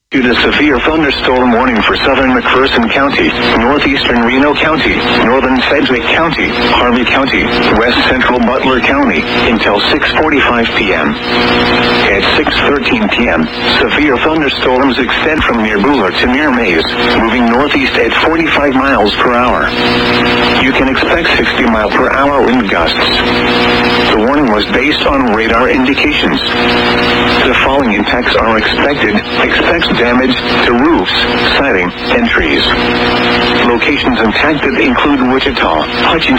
Due to severe thunderstorm warning for southern McPherson County, northeastern Reno County, northern Sedgwick County, Harvey County, west central Butler County, until 6:45 p.m. At 6:13 p.m., severe thunderstorms extend from near Buller to near Mays, moving northeast at 45 miles per hour. You can expect 60 mile per hour wind gusts. The warning was based on radar indications. The following impacts are expected. Expect damage to roofs, siding, and trees. Locations impacted include Wichita, Hutchinson,